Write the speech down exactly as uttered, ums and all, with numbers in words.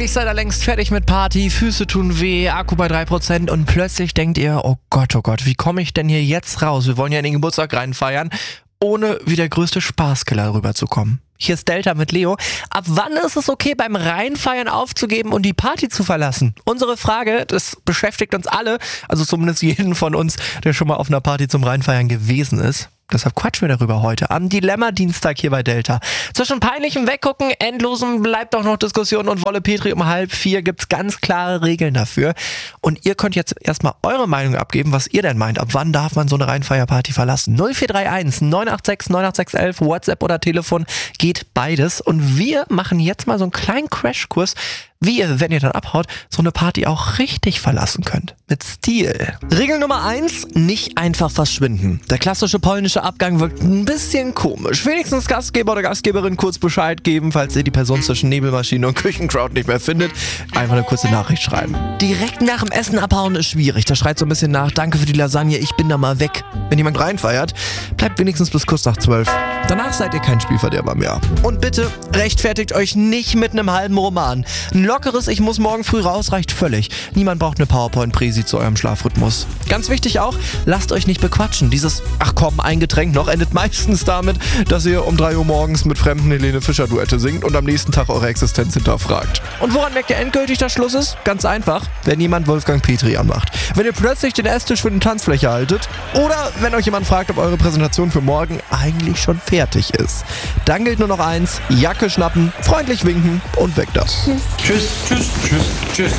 Eigentlich seid ihr längst fertig mit Party, Füße tun weh, Akku bei drei Prozent und plötzlich denkt ihr, oh Gott, oh Gott, wie komme ich denn hier jetzt raus? Wir wollen ja in den Geburtstag reinfeiern, ohne wie der größte Spaßkiller rüberzukommen. Hier ist Delta mit Leo. Ab wann ist es okay, beim Reinfeiern aufzugeben und die Party zu verlassen? Unsere Frage, das beschäftigt uns alle, also zumindest jeden von uns, der schon mal auf einer Party zum Reinfeiern gewesen ist. Deshalb quatschen wir darüber heute am Dilemma-Dienstag hier bei Delta. Zwischen peinlichem Weggucken, endlosen bleibt auch noch Diskussion und Wolle Petri um halb vier gibt's ganz klare Regeln dafür. Und ihr könnt jetzt erstmal eure Meinung abgeben, was ihr denn meint. Ab wann darf man so eine Reinfeierparty verlassen? null vier drei eins neun acht sechs neun acht sechs eins, WhatsApp oder Telefon, geht beides. Und wir machen jetzt mal so einen kleinen Crashkurs, wie ihr, wenn ihr dann abhaut, so eine Party auch richtig verlassen könnt. Mit Stil. Regel Nummer eins, nicht einfach verschwinden. Der klassische polnische Abgang wirkt ein bisschen komisch. Wenigstens Gastgeber oder Gastgeberin kurz Bescheid geben, falls ihr die Person zwischen Nebelmaschine und Küchencrowd nicht mehr findet. Einfach eine kurze Nachricht schreiben. Direkt nach dem Essen abhauen ist schwierig. Da schreit so ein bisschen nach, danke für die Lasagne, ich bin da mal weg. Wenn jemand reinfeiert, bleibt wenigstens bis kurz nach zwölf. Danach seid ihr kein Spielverderber mehr. Und bitte rechtfertigt euch nicht mit einem halben Roman. Ein lockeres Ich muss morgen früh raus reicht völlig. Niemand braucht eine PowerPoint-Präsi zu eurem Schlafrhythmus. Ganz wichtig auch, lasst euch nicht bequatschen. Dieses ach komm, ein Getränk noch endet meistens damit, dass ihr um drei Uhr morgens mit fremden Helene Fischer-Duette singt und am nächsten Tag eure Existenz hinterfragt. Und woran merkt ihr endgültig, dass Schluss ist? Ganz einfach, wenn jemand Wolfgang Petri anmacht. Wenn ihr plötzlich den Esstisch für eine Tanzfläche haltet oder wenn euch jemand fragt, ob eure Präsentation für morgen eigentlich schon fertig ist. Dann gilt nur noch eins, Jacke schnappen, freundlich winken und weg das. Tschüss, tschüss, tschüss, tschüss.